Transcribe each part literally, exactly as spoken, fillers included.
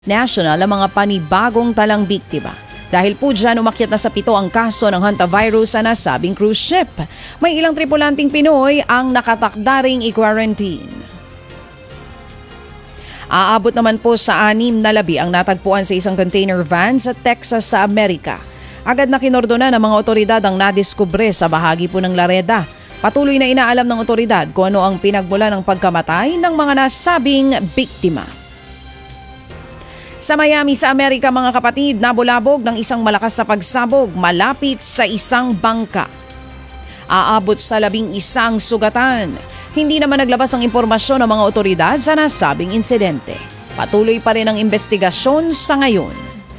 National ang mga panibagong talang biktima. Dahil po dyan umakyat na sa pito ang kaso ng hantavirus sa nasabing cruise ship. May ilang tripulanting Pinoy ang nakatakdaring i-quarantine. Aabot naman po sa anim na labi ang natagpuan sa isang container van sa Texas sa Amerika. Agad na kinordona ng mga otoridad ang nadiskubre sa bahagi po ng Lareda. Patuloy na inaalam ng otoridad kung ano ang pinagmula ng pagkamatay ng mga nasabing biktima. Sa Miami sa Amerika mga kapatid, nabulabog ng isang malakas na pagsabog malapit sa isang bangka. Aabot sa labing isang sugatan. Hindi naman naglabas ang impormasyon ng mga otoridad sa nasabing insidente. Patuloy pa rin ang investigasyon sa ngayon.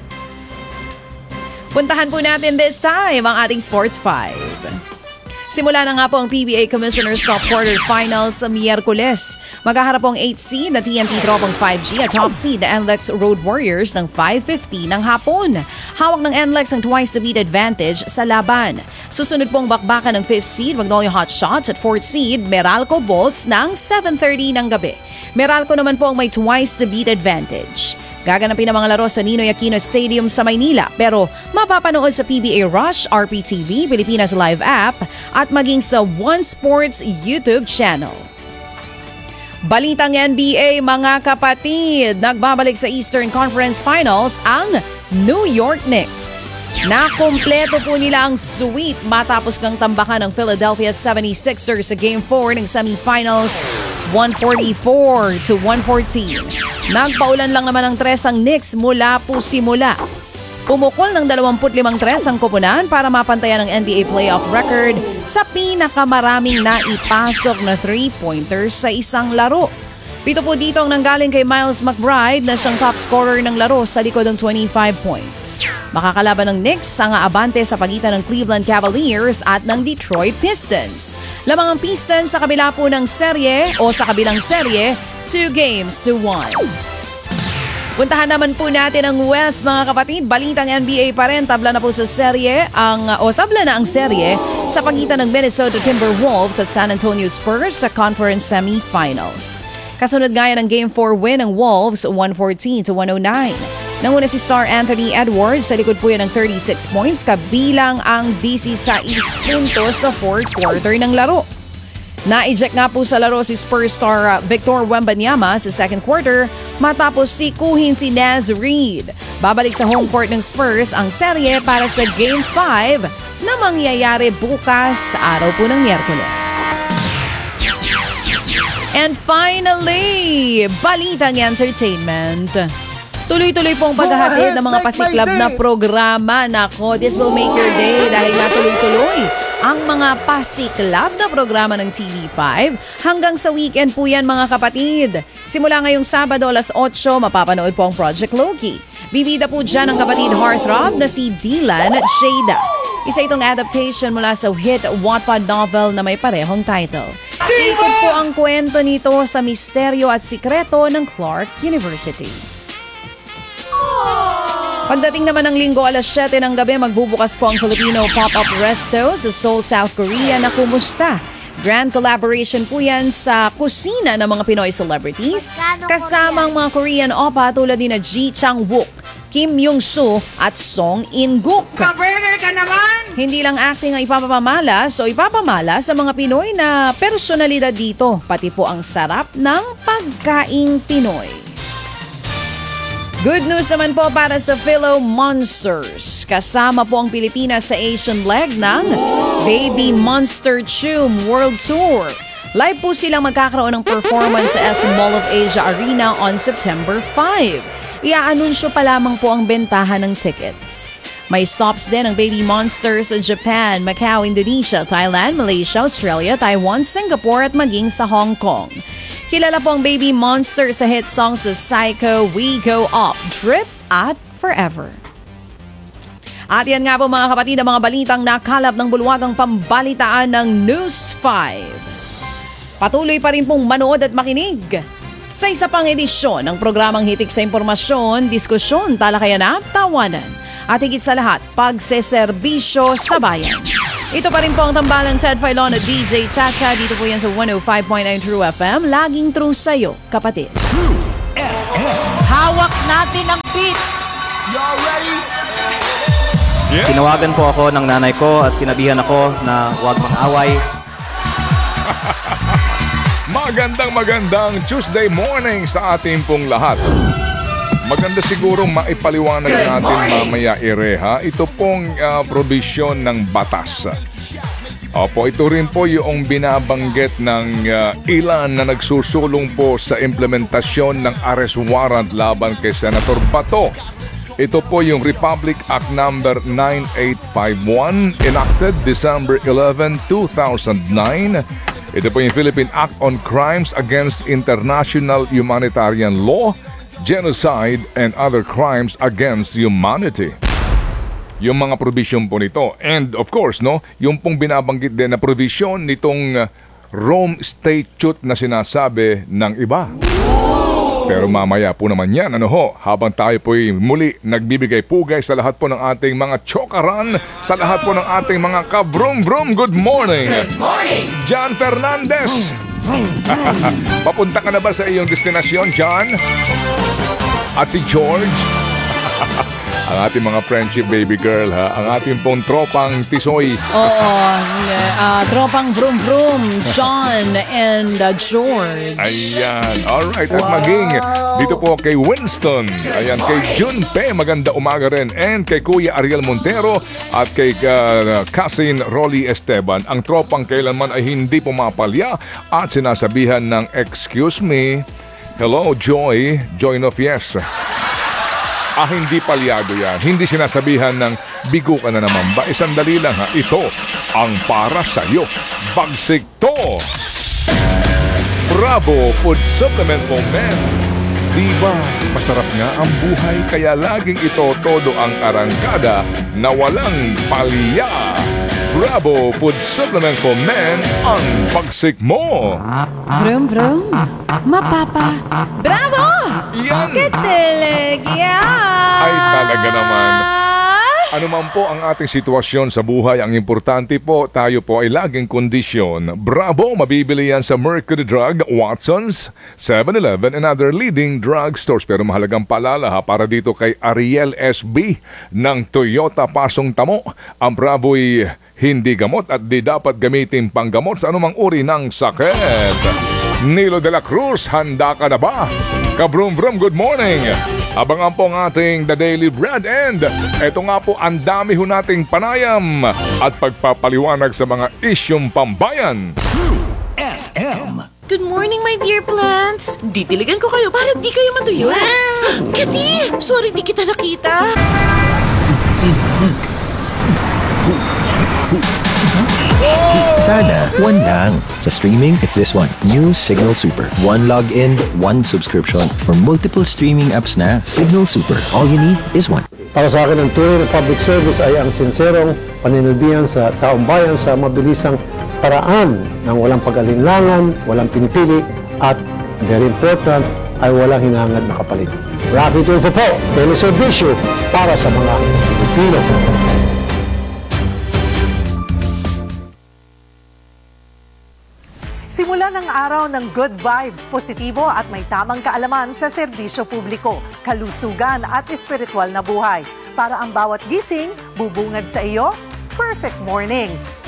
Puntahan po natin this time ang ating Sports five. Simula na nga po ang P B A Commissioner's Cup quarterfinals sa Miyerkules. Maghaharap po ang eighth seed na T N T Tropang five G at top seed na N L E X Road Warriors ng five fifty ng hapon. Hawak ng N L E X ang twice the beat advantage sa laban. Susunod pong bakbakan ng fifth seed Magnolia Hotshots at fourth seed Meralco Bolts ng seven thirty ng gabi. Meralco naman po ang may twice the beat advantage. Gaganapin ang mga laro sa Ninoy Aquino Stadium sa Maynila pero mapapanood sa P B A Rush, R P T V, Pilipinas Live App at maging sa One Sports YouTube channel. Balitang N B A mga kapatid, nagbabalik sa Eastern Conference Finals ang New York Knicks. Nakumpleto po nila ang sweep matapos kang tambakan ng Philadelphia seventy-sixers sa Game four ng semifinals one forty-four to one fourteen. Nagpaulan lang naman ng tres ang Knicks mula po simula. Pumukol ng dalawampu't limang tres ang koponan para mapantayan ang N B A playoff record sa pinakamaraming naipasok na three-pointers sa isang laro. Pito po dito ang nanggaling kay Miles McBride na siyang top scorer ng laro sa likod ng twenty-five points. Makakalaban ng Knicks ang aabante sa pagitan ng Cleveland Cavaliers at ng Detroit Pistons. Lamang ang Pistons sa kabila po ng serye o sa kabilang serye, two games to one. Puntahan naman po natin ang West mga kapatid. Balitang N B A pa rin, tabla na po sa serye ang o tabla na ang serye sa pagitan ng Minnesota Timberwolves at San Antonio Spurs sa conference semifinals. Kasunod gaya ng Game four win ng Wolves one fourteen to one oh nine. Nanguna si star Anthony Edwards sa likod po yan ng thirty-six points kabilang ang sixteen puntos sa fourth quarter ng laro. Na-eject nga po sa laro si Spurs star uh, Victor Wembanyama sa second quarter matapos sikuhin si Naz Reid. Babalik sa home court ng Spurs ang serye para sa Game five na mangyayari bukas sa araw po ng Miyerkules. And finally, balitang entertainment. Tuloy-tuloy pong paghahatid ng mga pasiklab na programa. Nako, this will make your day dahil nga tuloy-tuloy ang mga pasiklab na programa ng T V five. Hanggang sa weekend po yan mga kapatid. Simula ngayong Sabado alas otso, mapapanood po ang Project Loki. Bibida po dyan ang kapatid heartthrob na si Dylan at Shada. Isa itong adaptation mula sa hit Wattpad novel na may parehong title. Ikot po ang kwento nito sa misteryo at sikreto ng Clark University. Pagdating naman ng Linggo alas siyete ng gabi, magbubukas po ang Filipino pop-up resto sa Seoul, South Korea na Kumusta. Grand collaboration po yan sa kusina ng mga Pinoy celebrities kasama ang mga Korean oppa tulad ni na Ji Chang-wook, Kim Young-soo at Song In-guk. Ka-burger ka naman! Hindi lang acting ang ipapamala, so ipapamala sa mga Pinoy na personalidad dito, pati po ang sarap ng pagkaing Pinoy. Good news naman po para sa Philo Monsters. Kasama po ang Pilipinas sa Asian leg ng Baby Monster Tune World Tour. Live po silang magkakaroon ng performance sa S M Mall of Asia Arena on September fifth. Iaanunsyo pa lamang po ang bentahan ng tickets. May stops din ang Baby Monsters sa Japan, Macau, Indonesia, Thailand, Malaysia, Australia, Taiwan, Singapore at maging sa Hong Kong. Kilala po ang Baby Monsters sa hit songs sa Psycho, We Go Up, Drip at Forever. At yan nga po mga kapatid ang mga balitang nakalap ng bulwagang pambalitaan ng News five. Patuloy pa rin pong manood at makinig sa isa pang edisyon ng programang Hitik sa Impormasyon, Diskusyon, Talakayan at Tawanan. At higit sa lahat, pagseserbisyo sa bayan. Ito pa rin po ang tambalang Ted Filon at D J Chacha. Dito po yan sa one oh five point nine True F M. Laging true sa'yo, kapatid. True F M. Hawak natin ang beat. Yeah. Tinawagan po ako ng nanay ko at sinabihan ako na huwag mang-away. Magandang magandang Tuesday morning sa ating pong lahat. Maganda siguro maipaliwanag natin mamaya, Ireha, ito pong uh, provision ng batas. Opo, ito rin po yung binabanggit ng uh, ilan na nagsusulong po sa implementasyon ng arrest warrant laban kay Senator Bato. Ito po yung Republic Act number nine eight five one, enacted December eleventh, two thousand nine. Ito po yung Philippine Act on Crimes Against International Humanitarian Law, Genocide, and Other Crimes Against Humanity. Yung mga provision po nito. And of course, no, yung pong binabanggit din na provision nitong Rome Statute na sinasabi ng iba. Pero mamaya po naman yan, ano ho, habang tayo po'y muli nagbibigay pugay sa lahat po ng ating mga chokaran, sa lahat po ng ating mga kabrum-brum, good morning! Good morning! John Fernandez! Papunta ka na ba sa iyong destinasyon, John? At si George? Ang ating mga friendship baby girl, ha? Ang ating pong tropang tisoy. Oo, uh, tropang vroom vroom, John and uh, George. Ayan, alright. At maging dito po kay Winston. Ayan, kay Junpe, maganda umaga rin. And kay Kuya Ariel Montero at kay uh, Cousin Rolly Esteban. Ang tropang kailanman ay hindi pumapalya at sinasabihan ng excuse me. Hello, Joy. Joy of yes. Ah, hindi palyado yan. Hindi sinasabihan ng bigo ka na naman ba? E, sandali lang ha. Ito ang para sa'yo. Bagsik to! Bravo Food Supplement for Men. Diba, masarap nga ang buhay kaya laging ito todo ang arangkada na walang palya. Bravo Food Supplement for Men ang bagsik mo. Vroom vroom, mapapa. Bravo! Yan! Katiligya! Ay talaga naman. Ano man po ang ating sitwasyon sa buhay, ang importante po, tayo po ay laging kondisyon. Bravo! Mabibili yan sa Mercury Drug, Watson's, seven eleven, and other leading drug stores. Pero mahalagang paalala ha, para dito kay Ariel S B ng Toyota Pasong Tamo. Ang Bravo'y hindi gamot at di dapat gamitin panggamot sa anumang uri ng sakit. Nilo de la Cruz, handa ka na ba? Kabrum Brum, good morning! Abangan po ang ating The Daily Bread and eto nga po ang dami ho nating panayam at pagpapaliwanag sa mga isyong pambayan. True F M. Good morning, my dear plants. Didiligan ko kayo para di kayo matuyo. Kati! Sorry, di kita nakita. Sana, one lang. Sa streaming, it's this one. New Signal Super. One login, one subscription. For multiple streaming apps na, Signal Super. All you need is one. Para sa akin, ang tunay na public service ay ang sinserong paninilbihan sa taong bayan sa mabilisang paraan ng walang pag-alinlangan, walang pinipili, at very important, ay walang hinangad na kapalit. Rafi Tulfo po, teleservisyo para sa mga Pilipino. Simula ng araw ng good vibes, positibo at may tamang kaalaman sa serbisyo publiko, kalusugan at espiritual na buhay. Para ang bawat gising, bubungad sa iyo, perfect mornings.